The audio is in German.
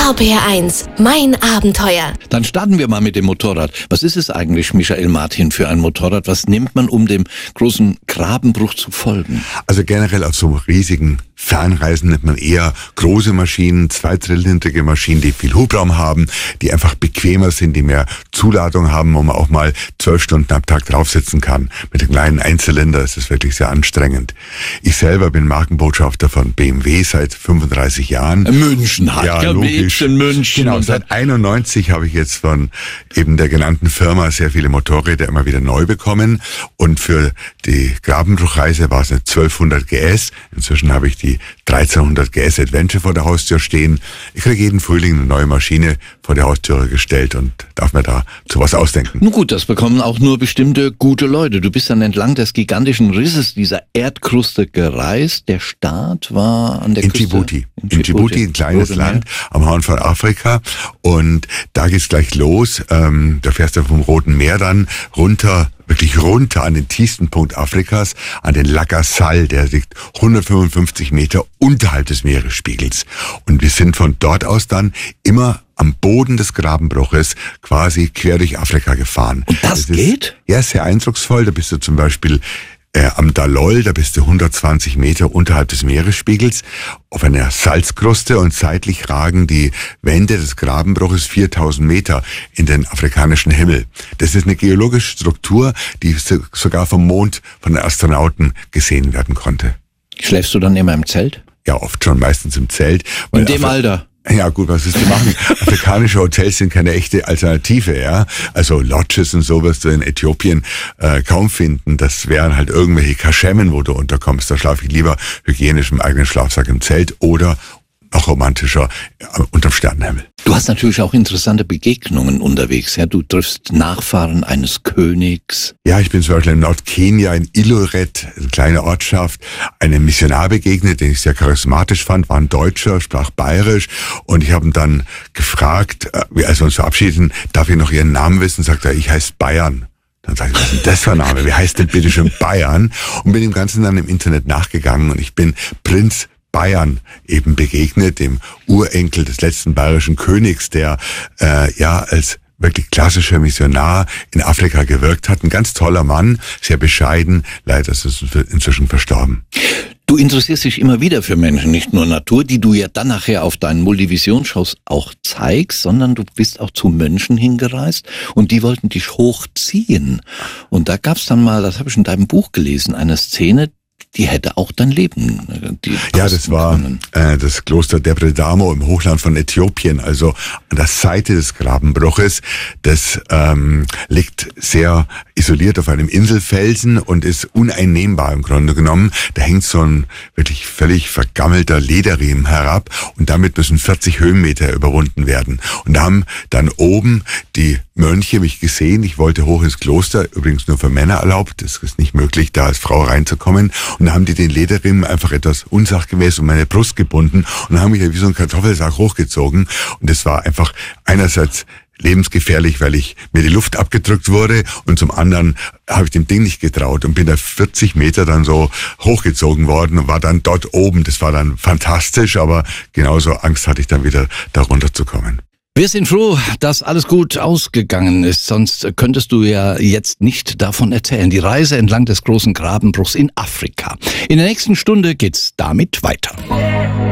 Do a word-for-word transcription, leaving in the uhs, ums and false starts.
R P R eins, mein Abenteuer. Dann starten wir mal mit dem Motorrad. Was ist es eigentlich, Michael Martin, für ein Motorrad? Was nimmt man, um dem großen Grabenbruch zu folgen? Also generell auf so riesigen Fernreisen nimmt man eher große Maschinen, zweizylindrige Maschinen, die viel Hubraum haben, die einfach bequemer sind, die mehr Zuladung haben, wo man auch mal zwölf Stunden am Tag draufsitzen kann. Mit dem kleinen Einzylinder ist es wirklich sehr anstrengend. Ich selber bin Markenbotschafter von B M W seit fünfunddreißig Jahren. München halt, ja, logisch. In München. Genau, seit einundneunzig habe ich jetzt von eben der genannten Firma sehr viele Motorräder immer wieder neu bekommen. Und für die Grabenbruchreise war es eine zwölfhundert G S. Inzwischen habe ich die dreizehnhundert G S Adventure vor der Haustür stehen. Ich kriege jeden Frühling eine neue Maschine vor der Haustür gestellt und darf mir da zu was ausdenken. Nun gut, das bekommen auch nur bestimmte gute Leute. Du bist dann entlang des gigantischen Risses dieser Erdkruste gereist. Der Start war an der in Küste. Djibouti. In, in Djibouti, ein kleines Rote Land Meer. am Horn von Afrika. Und da geht's gleich los. Ähm, da fährst du vom Roten Meer dann runter, wirklich runter an den tiefsten Punkt Afrikas, an den Lac Sal, der liegt hundertfünfundfünfzig Meter unterhalb des Meeresspiegels. Und wir sind von dort aus dann immer am Boden des Grabenbruches quasi quer durch Afrika gefahren. Und das, das geht? Ist, ja, sehr eindrucksvoll. Da bist du zum Beispiel Äh, am Dalol, da bist du hundertzwanzig Meter unterhalb des Meeresspiegels auf einer Salzkruste und seitlich ragen die Wände des Grabenbruches viertausend Meter in den afrikanischen Himmel. Das ist eine geologische Struktur, die so, sogar vom Mond von den Astronauten gesehen werden konnte. Schläfst du dann immer im Zelt? Ja, oft schon, meistens im Zelt. Weil in dem Afri- Alter? Ja gut, was ist zu machen? Afrikanische Hotels sind keine echte Alternative, ja. Also Lodges und so wirst du in Äthiopien äh, kaum finden. Das wären halt irgendwelche Kaschemmen, wo du unterkommst. Da schlafe ich lieber hygienisch im eigenen Schlafsack im Zelt oder noch romantischer äh, unterm Sternenhimmel. Du hast natürlich auch interessante Begegnungen unterwegs. Ja, du triffst Nachfahren eines Königs. Ja, ich bin zum Beispiel in Nordkenia, in Illoret, eine kleine Ortschaft, einem Missionar begegnet, den ich sehr charismatisch fand, war ein Deutscher, sprach bayerisch und ich habe ihn dann gefragt, als wir uns verabschiedeten, darf ich noch Ihren Namen wissen? Sagt er, ich heiße Bayern. Dann sage ich, was ist denn das für ein Name? Wie heißt denn bitte schön Bayern? Und bin dem Ganzen dann im Internet nachgegangen und ich bin Prinz Bayern eben begegnet, dem Urenkel des letzten bayerischen Königs, der äh, ja als wirklich klassischer Missionar in Afrika gewirkt hat. Ein ganz toller Mann, sehr bescheiden, leider ist er inzwischen verstorben. Du interessierst dich immer wieder für Menschen, nicht nur Natur, die du ja dann nachher auf deinen Multivision-Shows auch zeigst, sondern du bist auch zu Mönchen hingereist und die wollten dich hochziehen. Und da gab's dann mal, das habe ich in deinem Buch gelesen, eine Szene, die hätte auch dein Leben die Ja, das war äh, das Kloster Debre Damo im Hochland von Äthiopien, also an der Seite des Grabenbruches. Das ähm, liegt sehr isoliert auf einem Inselfelsen und ist uneinnehmbar im Grunde genommen. Da hängt so ein wirklich völlig vergammelter Lederriemen herab und damit müssen vierzig Höhenmeter überwunden werden. Und da haben dann oben die Mönche mich gesehen. Ich wollte hoch ins Kloster, übrigens nur für Männer erlaubt. Es ist nicht möglich, da als Frau reinzukommen. Und dann haben die den Lederriemen einfach etwas unsachgemäß um meine Brust gebunden und haben mich wie so einen Kartoffelsack hochgezogen. Und das war einfach einerseits lebensgefährlich, weil ich mir die Luft abgedrückt wurde und zum anderen habe ich dem Ding nicht getraut und bin da vierzig Meter dann so hochgezogen worden und war dann dort oben. Das war dann fantastisch, aber genauso Angst hatte ich dann wieder, da runterzukommen. Wir sind froh, dass alles gut ausgegangen ist, sonst könntest du ja jetzt nicht davon erzählen. Die Reise entlang des großen Grabenbruchs in Afrika. In der nächsten Stunde geht's damit weiter.